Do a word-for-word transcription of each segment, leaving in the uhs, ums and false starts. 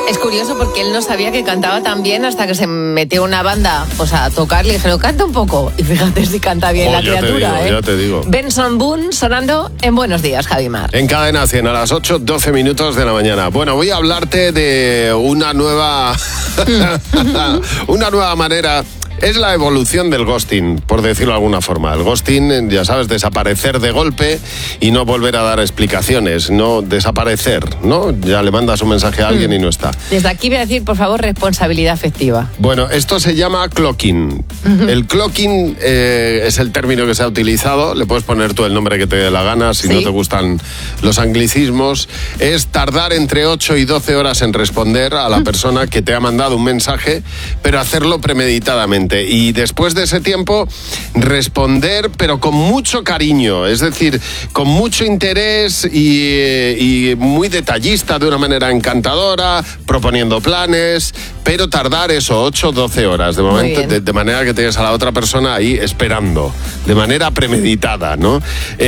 Es curioso porque él no sabía que cantaba tan bien hasta que se metió una banda pues, a tocar y le dijeron, canta un poco. Y fíjate si canta bien oh, la ya criatura. Te digo, ¿eh? ya te digo. Benson Boone sonando en Buenos Días, Javi Mar. En Cadena cien a las ocho, doce minutos de la mañana. Bueno, voy a hablarte de una nueva... una nueva manera... Es la evolución del ghosting, por decirlo de alguna forma. El ghosting, ya sabes, desaparecer de golpe y no volver a dar explicaciones, no desaparecer, ¿no? Ya le mandas un mensaje a alguien y no está. Desde aquí voy a decir, por favor, responsabilidad afectiva. Bueno, esto se llama clocking. Uh-huh. El clocking eh, es el término que se ha utilizado, le puedes poner tú el nombre que te dé la gana, si ¿Sí? no te gustan los anglicismos. Es tardar entre ocho y doce horas en responder a la persona que te ha mandado un mensaje, pero hacerlo premeditadamente. Y después de ese tiempo, responder, pero con mucho cariño, es decir, con mucho interés y, y muy detallista, de una manera encantadora, proponiendo planes, pero tardar eso, ocho o doce horas, de momento, de, de manera que tienes a la otra persona ahí esperando, de manera premeditada, ¿no?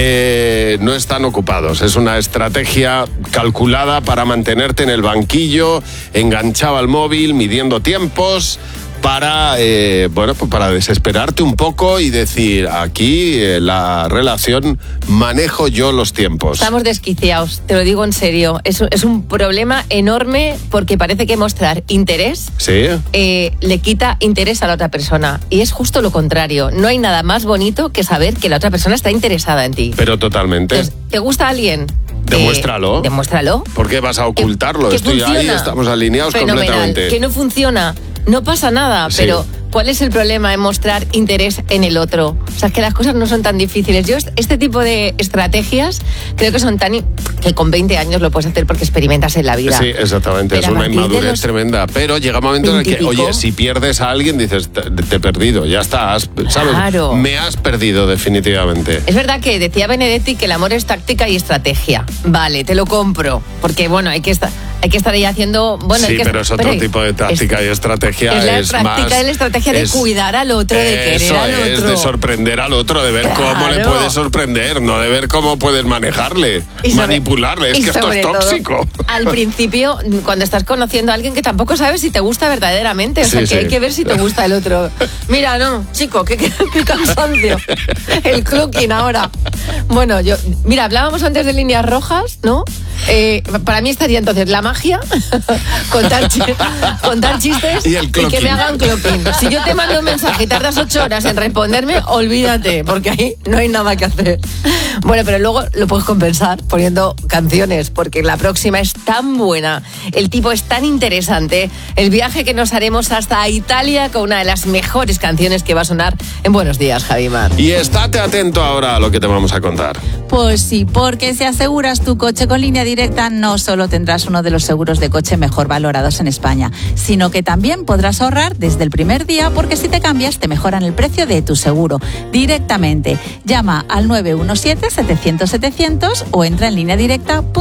Eh, no están ocupados, es una estrategia calculada para mantenerte en el banquillo, enganchado al móvil, midiendo tiempos, para eh, bueno pues para desesperarte un poco y decir, aquí eh, la relación manejo yo los tiempos. Estamos desquiciados, te lo digo en serio. Es, es un problema enorme porque parece que mostrar interés ¿Sí? eh, le quita interés a la otra persona. Y es justo lo contrario. No hay nada más bonito que saber que la otra persona está interesada en ti. Pero totalmente. Entonces, ¿te gusta alguien? Demuéstralo. Eh, demuéstralo. ¿Por qué vas a ocultarlo? Que, que Estoy funciona. ahí, estamos alineados Fenomenal. completamente. Que no funciona. No pasa nada, sí. Pero ¿cuál es el problema en mostrar interés en el otro? O sea, es que las cosas no son tan difíciles. Yo este tipo de estrategias creo que son tan... que con veinte años lo puedes hacer porque experimentas en la vida. Sí, exactamente. Pero es una inmadurez los... tremenda. Pero llega un momento en el que, oye, si pierdes a alguien, dices, te, te he perdido, ya está, has, ¿sabes? Claro. Me has perdido definitivamente. Es verdad que decía Benedetti que el amor es táctica y estrategia. Vale, te lo compro. Porque, bueno, hay que estar... Hay que estar ahí haciendo... Bueno, sí, hay que pero estar, es otro pero tipo de táctica es, y estrategia. Es la es práctica más, y la estrategia de es, cuidar al otro, de querer al otro. Es de sorprender al otro, de ver claro. cómo le puedes sorprender, no de ver cómo puedes manejarle, sobre, manipularle. Es que esto es tóxico. Todo, al principio, cuando estás conociendo a alguien que tampoco sabes si te gusta verdaderamente, o sea, sí, que sí. hay que ver si te gusta el otro. Mira, no, chico, qué, qué, qué cansancio. El clocking ahora. Bueno, yo... Mira, hablábamos antes de líneas rojas, ¿no? Eh, para mí estaría entonces la magia, contar, chi- contar chistes y, y que me hagan clocking. Si yo te mando un mensaje y tardas ocho horas en responderme, olvídate, porque ahí no hay nada que hacer. Bueno, pero luego lo puedes compensar poniendo canciones, porque la próxima es tan buena, el tipo es tan interesante, el viaje que nos haremos hasta Italia con una de las mejores canciones que va a sonar en Buenos Días, Javi Mar. Y estate atento ahora a lo que te vamos a contar. Pues sí, porque si aseguras tu coche con Línea Directa, no solo tendrás uno de los seguros de coche mejor valorados en España, sino que también podrás ahorrar desde el primer día, porque si te cambias te mejoran el precio de tu seguro directamente. Llama al nueve uno siete, setecientos, setecientos o entra en línea directa.